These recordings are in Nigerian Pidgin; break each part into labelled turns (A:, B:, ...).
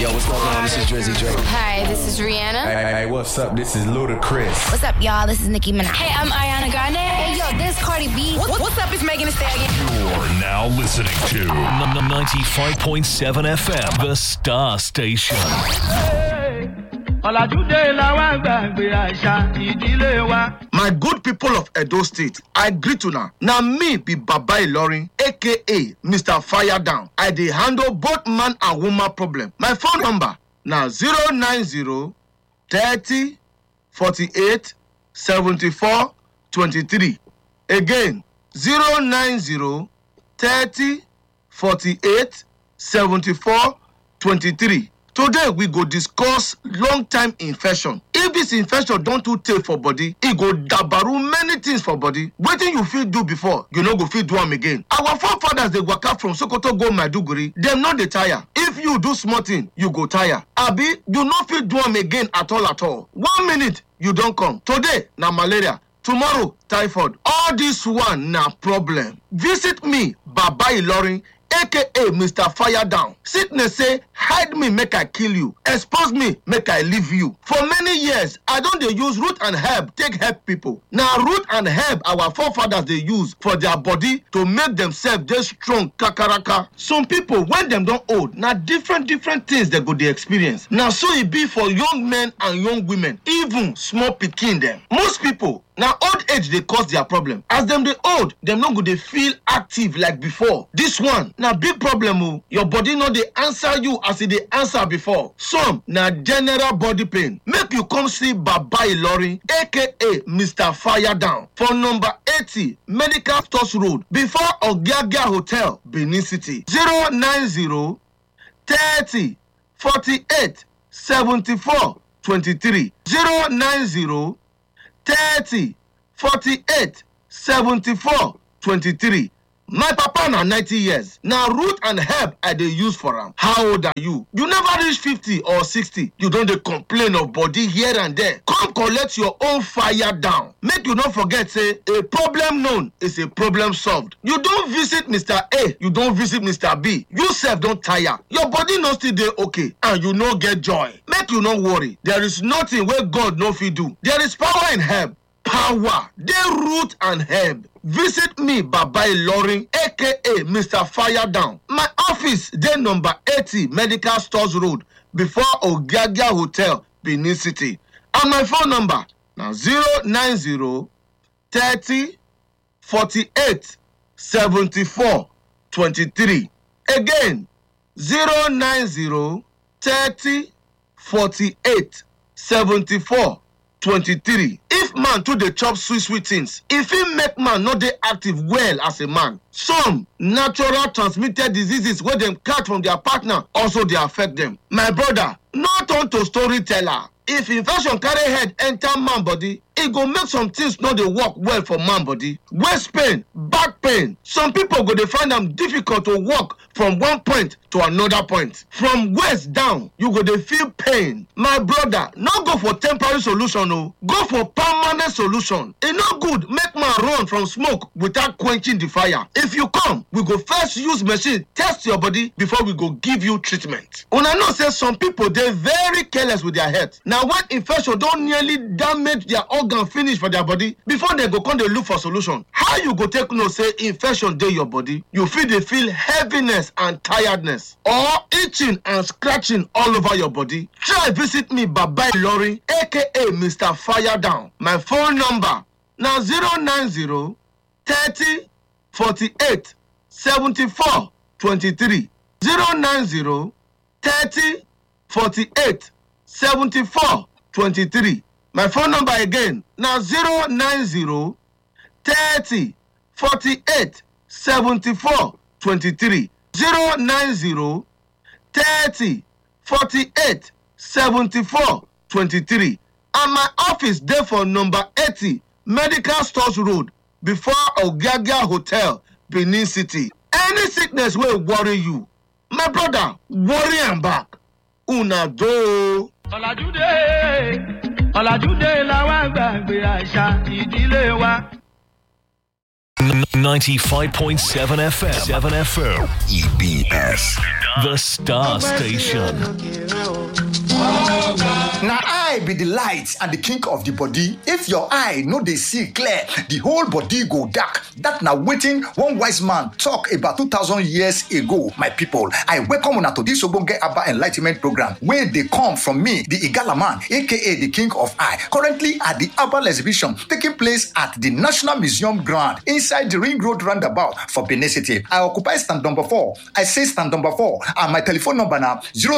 A: Yo, what's going on? This is Drizzy Drake.
B: Hi, this is Rihanna.
C: Hey, what's up? This is Ludacris.
B: What's up, y'all? This is Nicki Minaj.
D: Hey, I'm Ariana Grande.
B: Hey, yo, this is Cardi B.
D: What's up? It's Megan Thee Stallion.
E: You're now listening to 95.7 FM, the Star Station.
F: My good people of Edo State, I greet you now. Now me be Baba Ilorin, aka Mr. Fire Down. I dey handle both man and woman problem. My phone number now 090 30 48 74 23. Again 090 30 48 74 23. Today we go discuss long-time infection. If this infection don't too take for body, it go dabaru many things for body. Wetin you fit do before, you no go fit do am again. Our forefathers dey waka from Sokoto go Maiduguri, dem no dey tire. If you do small thing, you go tire. Abi, you no fit do am again at all at all. 1 minute, you don come. Today, na malaria. Tomorrow, typhoid. All this one na problem. Visit me, Baba Ilorin, aka Mr. Fire Down. Sickness say, hide me, make I kill you. Expose me, make I leave you. For many years, I don't dey use root and herb take help people. Now, root and herb our forefathers they use for their body to make themselves just strong, kakaraka. Some people, when them don't old, now different things they go they experience. Now, so it be for young men and young women, even small pikin them. Most people, now old age they cause their problem. As them they old, them not go they feel active like before. This one, now big problem. Your body not they answer you as it they answer before. Some now general body pain. Make you come see Baba Ilorin, aka Mr. Fire Down, for number 80 Medical Stores Road, before Ogiagia Hotel, Benin City. 090 30 48 74 23. 090 30 48 74 23. My papa na 90 years. Now root and herb I dey use for am. How old are you? You never reach 50 or 60. You don't dey complain of body here and there. Come collect your own fire down. Make you not forget say a problem known is a problem solved. You don't visit Mr. A, you don't visit Mr. B. You self don't tire. Your body no still dey okay and you no get joy. Make you not worry. There is nothing where God no fit do. There is power in herb. Power, they root and herb. Visit me, Baba Ilorin, aka Mr. Fire Down. My office, they number 80 Medical Stores Road, before Ogiagia Hotel, Benin City. And my phone number, now 090 30 48 74 23. Again, 090 30 48 74 23. If man too dey chop sweet things, if he make man not dey active well as a man, some natural transmitted diseases where them catch from their partner also they affect them. My brother, not on to storyteller. If infection carry head enter man body, it go make some things not dey work well for man body. Waist pain, back pain. Some people go dey find them difficult to walk from one point to another point. From waist down, you go dey feel pain. My brother, not go for temporary solution, no. Go for permanent solution. It no good make man run from smoke without quenching the fire. If you come, we go first use machine test your body before we go give you treatment. Una know say some people they very careless with their health. Now when infection don't nearly damage their organ finish for their body, before they go come they look for solution. How you go take no say infection dey your body? You feel heaviness and tiredness, or itching and scratching all over your body. Try visit me, Baba Ilorin, aka Mr. Fire Down. My phone number now 090 30 48 74 23. 090 30 48 74 23. My phone number again now 090 30 48 74 23. 090 30 48 74 23. And my office there for number 80 Medical Stores Road, before Ogiagia Hotel, Benin City. Any sickness will worry you, my brother, worry am back. Una do.
G: Ọ̀làjúdé la wá gbàgbé àṣà ìdílé wa.
E: 95.7 FM. 7 FM.
A: EBS.
E: The Star Station.
A: Now I be the light and the king of the body. If your eye no dey see clear, the whole body go dark. That na wetin one wise man talk about 2,000 years ago. My people, I welcome una to this Ogbonge Abba Enlightenment program where they come from me, the Igala man, aka the king of eye. Currently at the Abba exhibition taking place at the National Museum ground inside the Ring Road roundabout for Benin City. I occupy stand number 4. I say stand number 4 and my telephone number now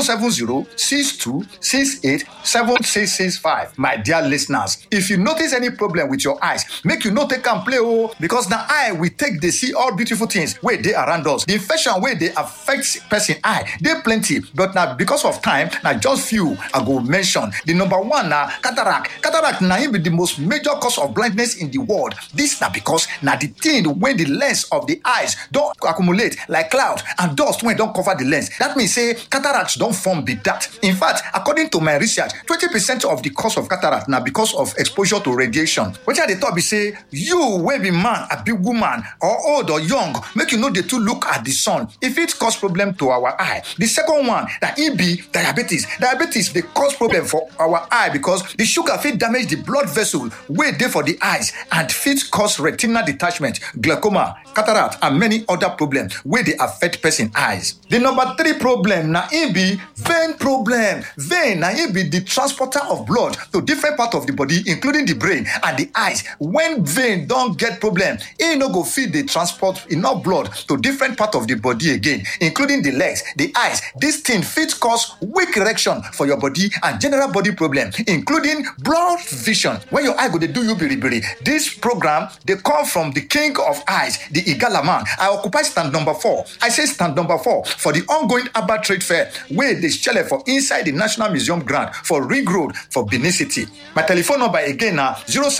A: 070-6268-7665. My dear listeners, if you notice any problem with your eyes, make you no take and play because the eye we take they see all beautiful things where they around us. The infection where they affect person eye, they plenty, but now because of time, now just few I go mention. The number 1 now cataract. Cataract now be the most major cause of blindness in the world. This now because now the thing when the lens of the eyes don't accumulate like cloud and dust when don't cover the lens. That means say cataracts don't form be that. In fact, according to my research, 20% of the cause of cataract now because of exposure to radiation. Which are the top be say you will be man, a big woman, or old or young, make you know the two look at the sun. If it cause problem to our eye. The second one that it be diabetes. Diabetes they cause problem for our eye because the sugar fit damage the blood vessel way there for the eyes and fit cause retinal detachment, glaucoma, cataract, and many other problems where they affect person eyes. The number 3 problem now it be vein problem. Vein now it be the transporter of blood to different parts of the body, including the brain and the eyes. When vein don't get problem, it no go feed the transport enough blood to different parts of the body again, including the legs, the eyes. This thing fit cause weak erection for your body and general body problem, including blurred vision. When your eye go they do you biri. This program they come from the king of eyes, the Igala man. I occupy stand number 4. I say stand number 4 for the ongoing Abba Trade Fair where they shell for inside the National Museum ground for Ring Road for Benin City. My telephone number again now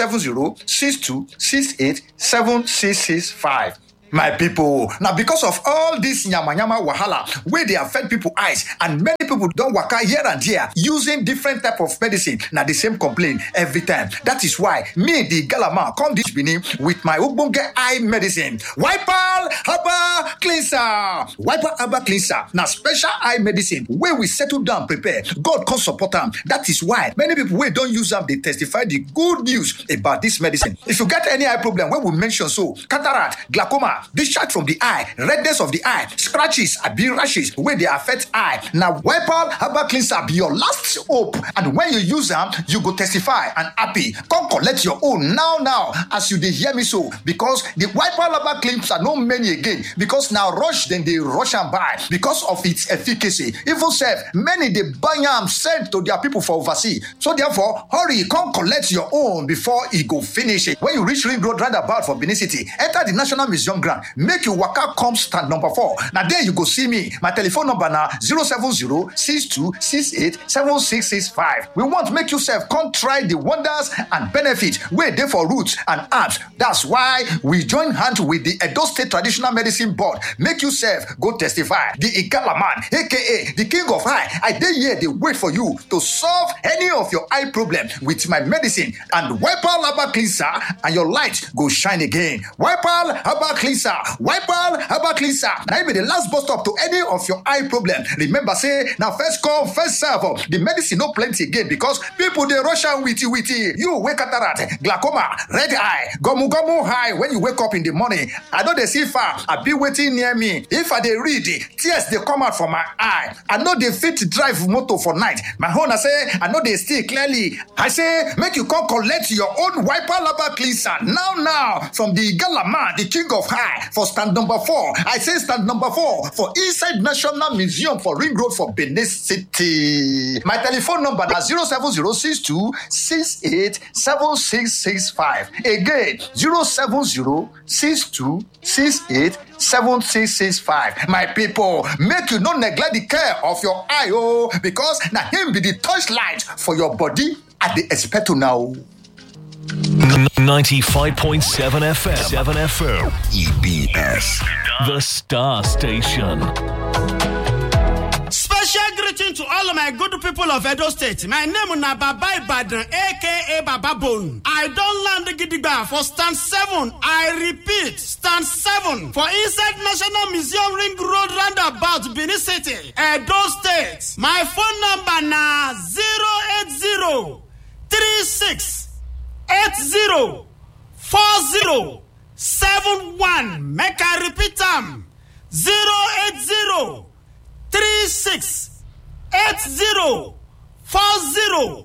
A: 070-6268-7665. My people, now because of all this nyama wahala where they affect people eyes and many people don't work out here and there using different type of medicine, now the same complaint every time. That is why me, the Galama, come this Benin with my Ogbonge eye medicine, Wipal Abba Cleanser. Wipal Abba Cleanser, now special eye medicine where we settle down, prepare. God can support them. That is why many people who don't use them, they testify the good news about this medicine. If you get any eye problem, where we mention so cataract, glaucoma, discharge from the eye, redness of the eye, scratches, rashes where they affect eye. Now, Wipal Herbal Cleanser be your last hope. And when you use them, you go testify and happy. Come collect your own now, as you dey hear me so. Because the Wipal Herbal Cleanser no many again. Because now rush, then they rush and buy. Because of its efficacy. Even self, many they buy them, send to their people for overseas. So therefore, hurry, come collect your own before it go finish it. When you reach Ring Road roundabout for Benin City, enter the National Museum ground. Make you waka come stand number 4. Now there you go see me. My telephone number now 070-6268-7665. We want to make yourself come try the wonders and benefits where they for roots and herbs. That's why we join hands with the Edo State Traditional Medicine Board. Make yourself go testify. The Igala man, aka the king of eye. I dare here they wait for you to solve any of your eye problem with my medicine and Wipal Herbal Cleanser, and your light go shine again. Wipal Herbal Cleanser. Wipal Herbal Cleanser. Now be the last bus stop to any of your eye problem. Remember, say now first come, first serve. The medicine no plenty again because people they rush out with you. You wake cataract, glaucoma, red eye, gomu high when you wake up in the morning. I know they see far. I be waiting near me. If I they read it, tears they come out from my eye. I know they fit drive motor for night. My own I say I know they see clearly. I say make you come collect your own Wipal Herbal Cleanser now from the Igala man, the king of eye. For stand number 4. I say stand number 4 for inside National Museum for Ring Road for Benin City. My telephone number is 070-6268-7665. Again, 070-6268-7665. My people, make you not neglect the care of your eye, because now him be the touchlight for your body at the expect now.
E: 95.7 FM. 7 FM.
A: EBS.
E: The Star Station.
G: Special greeting greeting to all of my good people of Edo State. My name na Baba Ibadan, aka Baba Bone. I don land gidigba for stand 7. I repeat, stand 7 for inside National Museum Ring Road roundabout Benin City, Edo State. My phone number na 080 36 80 40 71. Make I repeat am. 080 36 80 40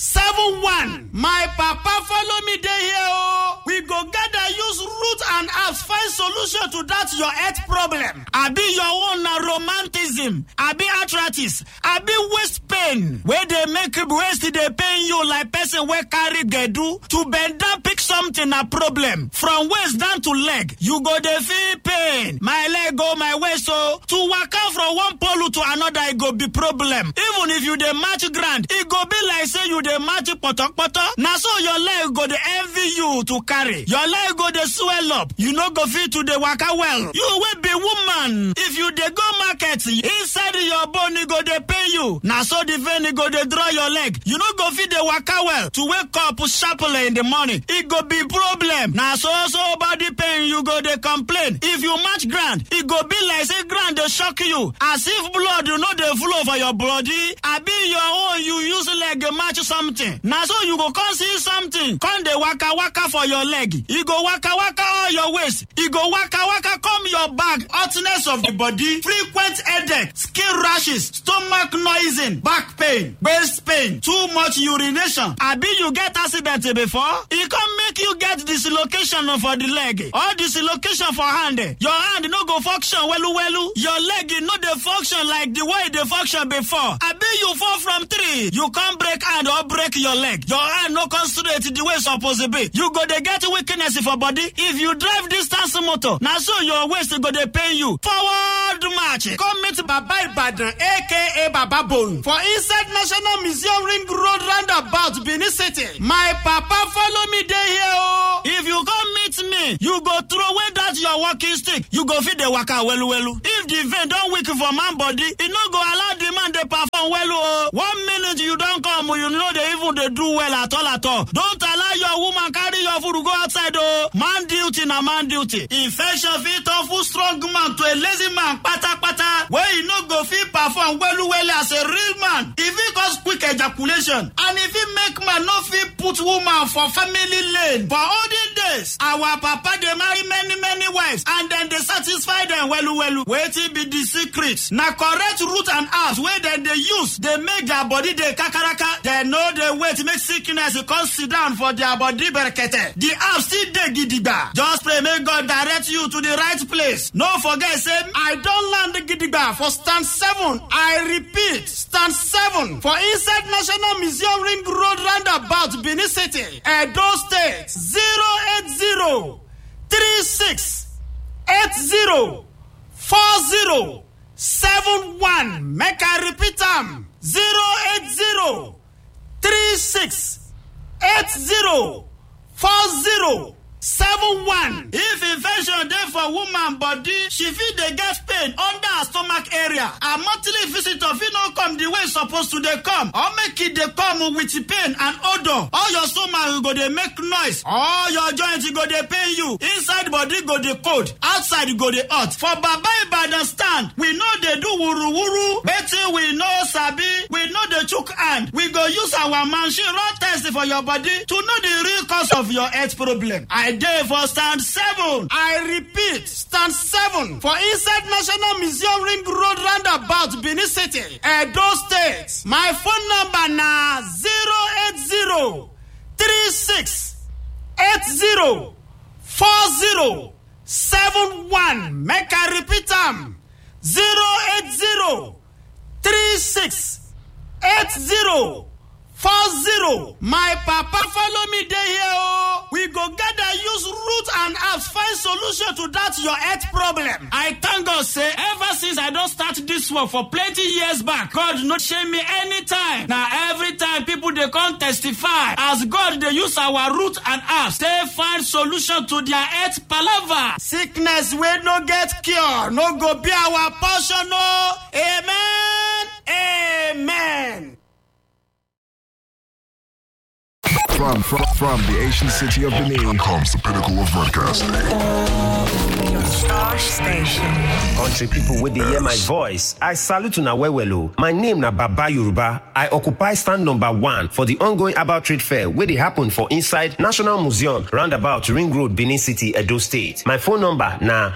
G: 71. My papa follow me there here. Oh. We go gather use root and herbs find solution to that your health problem. Abi your own na romanticism, abi arthritis, abi waist pain where they make waist they pain you like person wey carry gbedu. To bend down pick something na problem. From waist down to leg, you go dey feel pain. My leg go, my waist so. To waka from one pole to another, it go be problem. Even if you dey match ground, it go be like say you dey match potok. Na so your leg go dey envy you to carry. Your leg go dey swell up. You no go fit to dey waka well. You wey be woman, if you dey go market, inside your bone e go dey pain you. Na so the vein e go dey draw your leg. You no go fit dey waka well. To wake up sharply in the morning, it go be problem. Na so body pain you go dey complain. If you match ground, it go be like say ground dey shock you. As if blood no dey flow for your body. Abi your own you use leg match something. Na so you go come see something. Come dey waka for your leg. You go waka all your waist. You go waka come your back. Hotness of the body, frequent headache, skin rashes, stomach noising, back pain, waist pain, too much urination. Abi you get accident before? E come make you get dislocation for the leg. Or dislocation for hand. Your hand no go function welu. Your leg no dey function like the way they function before. Abi you fall from tree. You can't break hand or break your leg. Your hand no come straight the way it's supposed to be. You go dey get weakness for body. If you drive distance motor, now so your waist go dey pain you. Forward march. Come meet Baba Ibadan, aka Baba Bone, for inside National Museum Ring Road roundabout Benin City. My papa follow me there here. Oh. If you come meet me, you go throw away that your walking stick. You go fit the waka welu. If the vein don't weak for man body, it no go allow the man to perform well. Oh. 1 minute you don't come, you know they even they do well at all. Don't allow your woman carry your food to go outside. Oh. Man duty na man duty. Infection fit turn full strong man to a lazy man. Pata. Where you no go fit perform well as a real man. If it cause quick ejaculation, and if it make man no fit put woman for family lane. For olden days, our papa they marry many wives and then they satisfy them well. Waiting be the secret. Na correct root and herbs where then they use, they make their body they kakaraka. They know they wait make sickness come sit down for their body berekete. The herbs still dey gidigba. Just pray make God direct you to the right place. No forget say I don't land the gidigba for stand 7. I repeat, stand 7 for inside National Museum Ring Road roundabout Benin City, Edo State. 080 36 80 40 71. Make I repeat am. 080 36 80 40 71. If infection dey for woman body, she fit dey get pain under her stomach area. A monthly visitor fit no come the way supposed to dey come, or make it dey come with pain and odor. All your stomach go dey make noise. All your joints go dey pain you. Inside body go dey cold, outside go dey hot. For Baba Ibadan stand, we no dey do wuru. Wetin we no sabi, we no dey chook hand. We go use our machine run test for your body to know the real cause of your health problem. I dey for stand 7. I repeat, stand 7 for inside National Museum Ring Road roundabout Benin City, Edo State. My phone number na 080 36 80 40 71. Make I repeat am. 080 36 80 40. My papa follow me there here. Oh. We go gather use root and herbs find solution to that your health problem. I thank God say ever since I don't start this work for plenty years back, God not shame me anytime. Now every time people they come testify as God they use our root and herbs they find solution to their health palava. Sickness will no get cure, no go be our portion. No. Amen. Amen.
H: From the ancient city of Benin comes the pinnacle of broadcasting.
I: Star Station.
J: Country people with the hear my voice, I salute una well. My name na Baba Yoruba. I occupy stand number 1 for the ongoing About Trade Fair where they happen for inside National Museum, roundabout Ring Road, Benin City, Edo State. My phone number na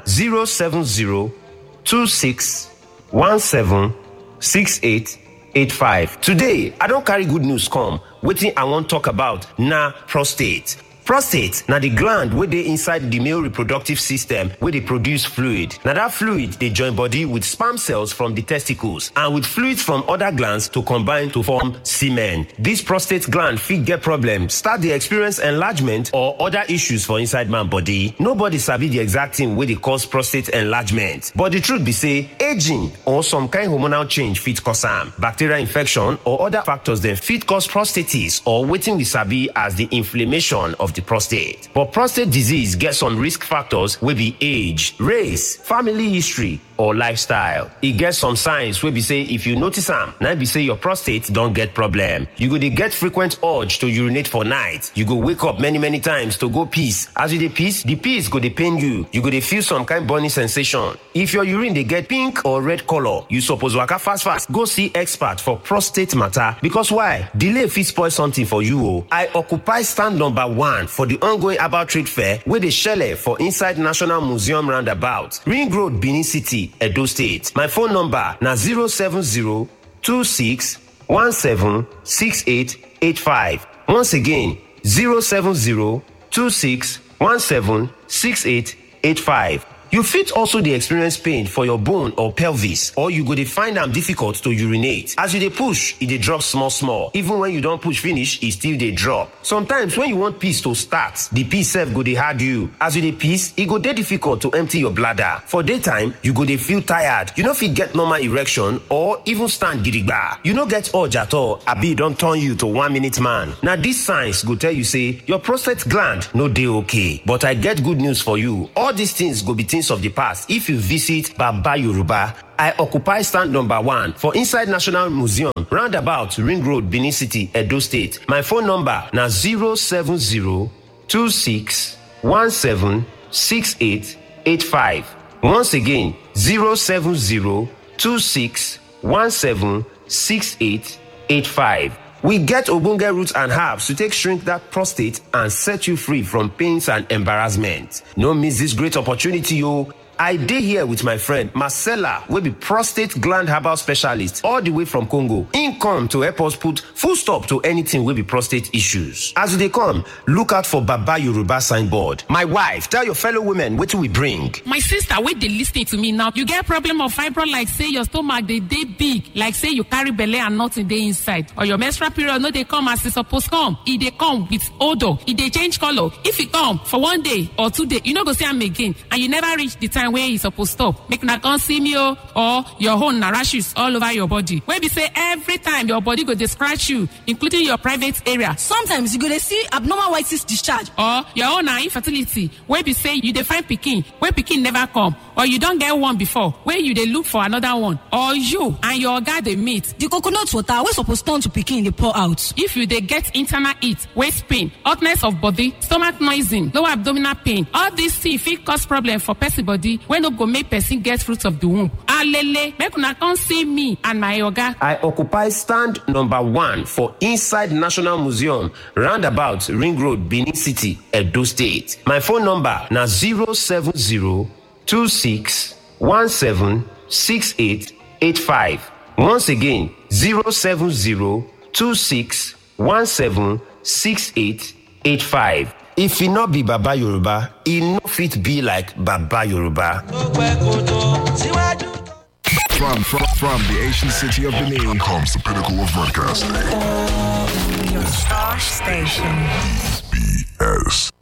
J: 070-2617-6885. Today, I don't carry good news come. Wetin I wan talk about na prostate. Prostate na the gland wey dey inside the male reproductive system wey dey produce fluid. Na that fluid dey join body with sperm cells from the testicles and with fluids from other glands to combine to form semen. This prostate gland fit get problem, start dey experience enlargement or other issues for inside man body. Nobody sabi the exact thing wey dey cause prostate enlargement, but the truth be say aging or some kind hormonal change fit cause am. Bacterial infection or other factors dem fit cause prostatitis or wetin we sabi as the inflammation of the prostate. But prostate disease gets some risk factors wey be age, race, family history, or lifestyle. E get some signs wey be say if you notice am, na be say your prostate don get problem. You go dey get frequent urge to urinate for night. You go wake up many times to go piss. As you dey piss, the piss go dey pain you. You go dey feel some kind burning sensation. If your urine dey get pink or red color, you suppose waka fast go see expert for prostate matter. Because why? Delay fit spoil something for you o. I occupy stand number 1 for the ongoing About Trade Fair wey dey shele for inside National Museum roundabout, Ring Road, Benin City, Edo State. My phone number na 070-2617-6885. Once again, 070-2617-6885. You fit also dey experience pain for your bone or pelvis, or you go dey find am difficult to urinate. As you dey push, e dey drop small. Even when you don push finish, e still dey drop. Sometimes when you want piss to start, the piss sef go dey hard you. As you dey piss, e go dey difficult to empty your bladder. For daytime, you go dey feel tired. You no fit get normal erection or even stand gidigba. You no get urge at all, abi e don turn you to 1-minute man. Na these signs go tell you say your prostate gland no dey okay. But I get good news for you. All these things go be things of the past if you visit Baba Yoruba. I occupy stand number 1 for inside National Museum, roundabout Ring Road, Benin City, Edo State. My phone number na 070-2617-6885. Once again, 070-2617-6885. We get ogbonge roots and herbs to take shrink that prostate and set you free from pains and embarrassment. No miss this great opportunity, yo. I dey here with my friend Marcella, wey be prostate gland herbal specialist all the way from Congo. Im come to help us put full stop to anything wey be prostate issues. As you dey come, look out for Baba Yoruba signboard. My wife, tell your fellow women wetin we bring.
K: My sister, wey dey lis ten to me now, you get problem of fibroid like say your stomach dey big, like say you carry belle and nothing dey inside, or your menstrual period no dey come as e suppose come. E dey come with odour, e dey change colour. If e come for 1 day or 2 days, you no go see am again, and you never reach the time where you suppose stop. Make una come see me o, or your own na rashes all over your body. Wey be say every time your body go dey scratch you, including your private area.
L: Sometimes you go dey see abnormal white cyst discharge.
K: Or your own na infertility, wey be say you dey find pikin, wey pikin never come, or you don get one before, wey you dey look for another one, or you and your oga dey meet.
L: The coconut water wey suppose turn to pikin dey pour out.
K: If you dey get internal heat, waist pain, hotness of body, stomach noising, lower abdominal pain, all these things fit cause problem for person body wey no go make person get fruit of the womb. Alele, make una come see me and my oga.
J: I occupy stand number 1 for inside National Museum, roundabout Ring Road, Benin City, Edo State. My phone number na 070-2617-6885. Once again, 070-2617-6885. If e no be Baba Yoruba, e no fit be like Baba Yoruba.
H: From the ancient city of Benin comes the pinnacle of broadcasting.
I: Star Station.
H: BS.